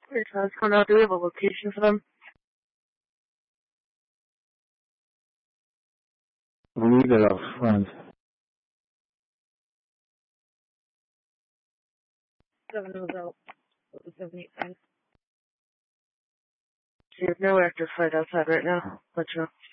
Hey, Todd's coming out. Do we have a location for them? Leave it up front. 7 was out. 785. There's no active fight outside right now. Let you know.